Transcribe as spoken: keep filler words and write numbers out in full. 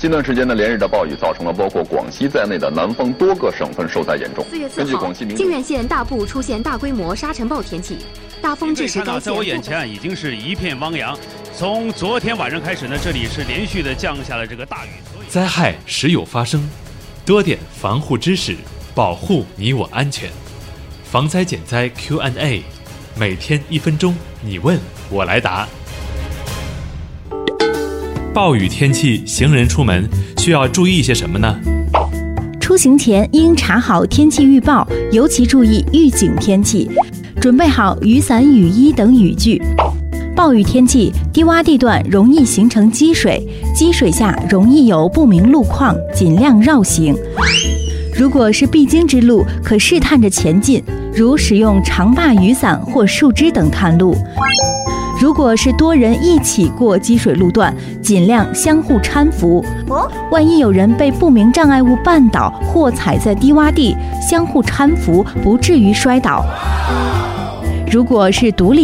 近段时间的连日的暴雨，造成了包括广西在内的南方多个省份受灾严重。 四月四号，靖远县大部出现大规模沙尘暴天气，大风致使该县。 在我眼前已经是一片汪洋。从昨天晚上开始呢，这里是连续的降下了这个大雨。 灾害时有发生，多点防护知识，保护你我安全。防灾减灾 Q and A， 每天一分钟，你问我来答。暴雨天气，行人出门需要注意些什么呢？ 出行前应查好天气预报，尤其注意预警天气，准备好雨伞、雨衣等雨具。暴雨天气，低洼地段容易形成积水，积水下容易有不明路况，尽量绕行。如果是必经之路，可试探着前进，如使用长把雨伞或树枝等探路。如果是多人一起过积水路段，尽量相互搀扶。万一有人被不明障碍物绊倒或踩在低洼地，相互搀扶，不至于摔倒。如果是独立